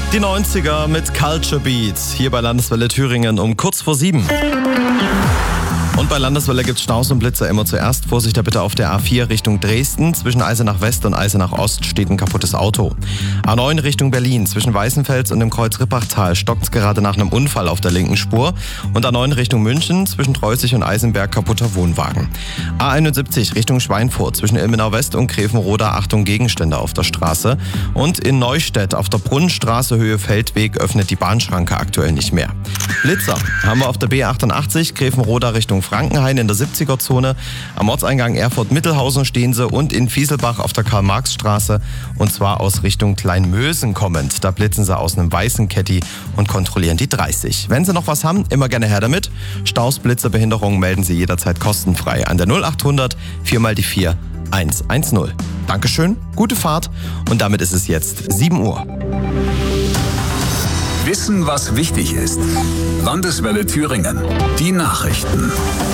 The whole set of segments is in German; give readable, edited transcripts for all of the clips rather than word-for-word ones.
Die 90er mit Culture Beats hier bei Landeswelle Thüringen um kurz vor 7. Und bei Landeswelle gibt's Staus und Blitzer immer zuerst. Vorsicht da bitte auf der A4 Richtung Dresden. Zwischen Eisenach West und Eisenach Ost steht ein kaputtes Auto. A9 Richtung Berlin. Zwischen Weißenfels und dem Kreuz Rippachtal stockt's gerade nach einem Unfall auf der linken Spur. Und A9 Richtung München. Zwischen Treußig und Eisenberg kaputter Wohnwagen. A71 Richtung Schweinfurt. Zwischen Ilmenau West und Grevenroda Achtung Gegenstände auf der Straße. Und in Neustädt auf der Brunnenstraße Höhe Feldweg öffnet die Bahnschranke aktuell nicht mehr. Blitzer haben wir auf der B88 Grevenroda Richtung Frankenhain in der 70er-Zone. Am Ortseingang Erfurt-Mittelhausen stehen sie und in Fieselbach auf der Karl-Marx-Straße und zwar aus Richtung Kleinmösen kommend. Da blitzen sie aus einem weißen Caddy und kontrollieren die 30. Wenn Sie noch was haben, immer gerne her damit. Staus, Blitzer, Behinderungen melden Sie jederzeit kostenfrei an der 0800 4x4 110. Dankeschön, gute Fahrt und damit ist es jetzt 7 Uhr. Wissen, was wichtig ist. Landeswelle Thüringen. Die Nachrichten.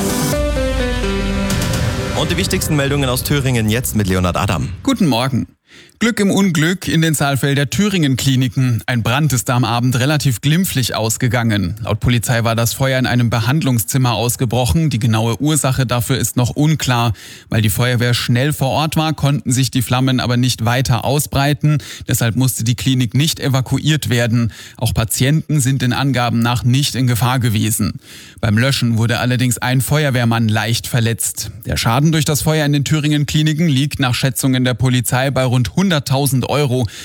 Und die wichtigsten Meldungen aus Thüringen jetzt mit Leonhard Adam. Guten Morgen. Glück im Unglück in den Saalfelder Thüringen-Kliniken. Ein Brand ist da am Abend relativ glimpflich ausgegangen. Laut Polizei war das Feuer in einem Behandlungszimmer ausgebrochen. Die genaue Ursache dafür ist noch unklar. Weil die Feuerwehr schnell vor Ort war, konnten sich die Flammen aber nicht weiter ausbreiten. Deshalb musste die Klinik nicht evakuiert werden. Auch Patienten sind den Angaben nach nicht in Gefahr gewesen. Beim Löschen wurde allerdings ein Feuerwehrmann leicht verletzt. Der Schaden durch das Feuer in den Thüringen-Kliniken liegt nach Schätzungen der Polizei bei rund 100.000 Euro.